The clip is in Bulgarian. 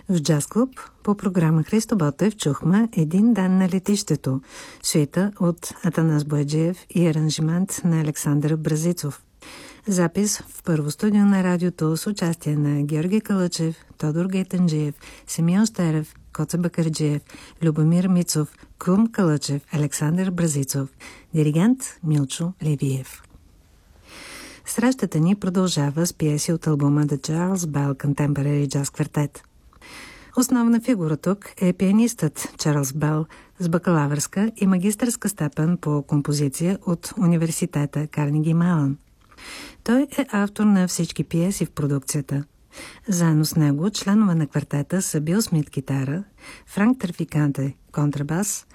В Джаз Клуб по програма Христо Ботев чухме "Един ден на летището", сюита от Атанас Бояджиев и аранжимент на Александър Бразицов. Запис в първо студио на радиото с участие на Георги Калъчев, Тодор Гейтанджиев, Семион Щерев, Коца Бакърджиев, Любомир Мицов, Крум Калъчев, Александър Бразицов, диригент Милчо Левиев. Срещата ни продължава с пиеси от албума The Charles Bell Contemporary Jazz Quartet. Основна фигура тук е пианистът Чарлз Бел с бакалавърска и магистърска степен по композиция от университета Карнеги Мелън. Той е автор на всички пиеси в продукцията. Заедно с него членове на квартета са Бил Смит китара, Франк Трафиканте контрабас,